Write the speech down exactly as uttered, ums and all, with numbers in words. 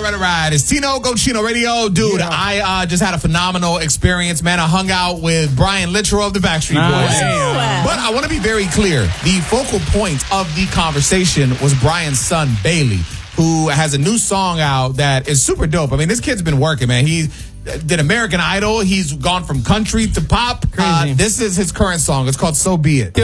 right, all right. It's Tino Go Chino Radio. Dude, Yeah. I uh, just had a phenomenal experience, man. I hung out with Brian Littrell of the Backstreet Boys. Nice. But I want to be very clear. The focal point of the conversation was Brian's son, Bailey, who has a new song out that is super dope. I mean, this kid's been working, man. He did American Idol. He's gone from country to pop. Crazy. Uh, this is his current song. It's called So Be It.